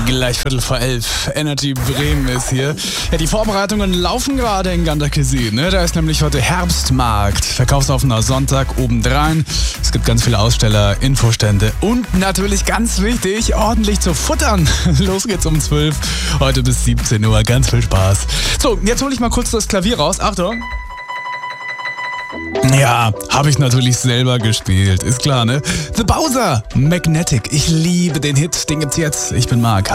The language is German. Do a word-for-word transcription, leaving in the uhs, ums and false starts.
Gleich Viertel vor elf. Energy Bremen ist hier. Ja, die Vorbereitungen laufen gerade in Ganderkesee. Ne? Da ist nämlich heute Herbstmarkt. Verkaufsoffener Sonntag obendrein. Es gibt ganz viele Aussteller, Infostände und natürlich ganz wichtig, ordentlich zu futtern. Los geht's um zwölf. Heute bis siebzehn Uhr. Ganz viel Spaß. So, jetzt hole ich mal kurz das Klavier raus. Achtung. Ja, habe ich natürlich selber gespielt. Ist klar, ne? The Bowser, Magnetic. Ich liebe den Hit. Den gibt's jetzt. Ich bin Marc.